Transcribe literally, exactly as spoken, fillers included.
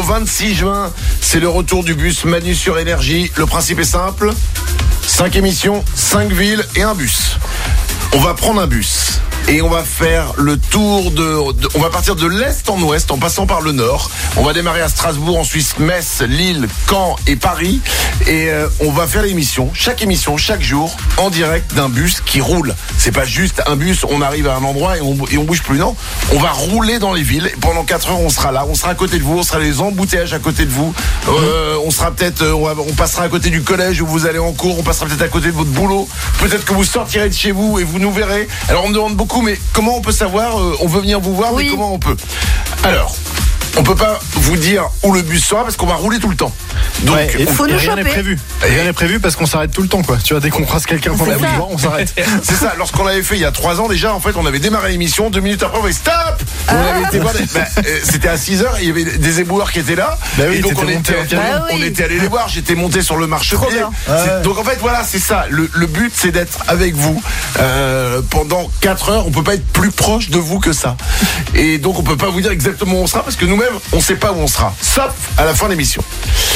au vingt-six juin, c'est le retour du bus Manu sur Énergie. Le principe est simple, cinq émissions, cinq villes et un bus. On va prendre un bus et on va faire le tour de, de... On va partir de l'Est en Ouest en passant par le Nord. On va démarrer à Strasbourg, en Suisse, Metz, Lille, Caen et Paris. Et euh, on va faire l'émission, chaque émission, chaque jour, en direct d'un bus qui roule. C'est pas juste un bus, on arrive à un endroit et on, et on bouge plus, non. On va rouler dans les villes. Et pendant quatre heures, on sera là, on sera à côté de vous, on sera les embouteillages à côté de vous. Euh, on sera peut-être, on, va, on passera à côté du collège où vous allez en cours, on passera peut-être à côté de votre boulot. Peut-être que vous sortirez de chez vous et vous nous verrez. Alors on me demande beaucoup, mais comment on peut savoir, euh, on veut venir vous voir, oui. mais comment on peut? Alors, on peut pas vous dire où le bus sera parce qu'on va rouler tout le temps. Donc, ouais, et, on, faut et nous rien choper. n'est prévu. Et rien n'est prévu parce qu'on s'arrête tout le temps, quoi. Tu vois, dès qu'on croise quelqu'un pendant la voie, on s'arrête. C'est ça. Lorsqu'on l'avait fait il y a trois ans déjà, en fait, on avait démarré l'émission. Deux minutes après, on avait stop. Ah. On avait été voir. Des... Bah, euh, c'était à six heures. Il y avait des éboueurs qui étaient là. Bah oui, et donc on était, était, bah oui. on était allé les voir. J'étais monté sur le marchepied. Ouais. Donc en fait, voilà, c'est ça. Le, le but, c'est d'être avec vous euh, pendant quatre heures. On peut pas être plus proche de vous que ça. Et donc on peut pas vous dire exactement où on sera parce que nous-mêmes, on sait pas où on sera. Sauf à la fin de l'émission.